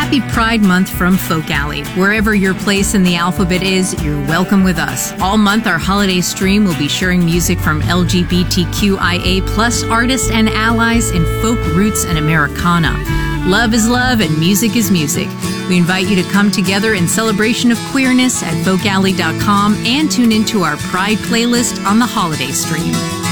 Happy Pride Month from Folk Alley. Wherever your place in the alphabet is, you're welcome with us. All month, our holiday stream will be sharing music from LGBTQIA plus artists and allies in folk roots and Americana. Love is love and music is music. We invite you to come together in celebration of queerness at folkalley.com and tune into our Pride playlist on the holiday stream.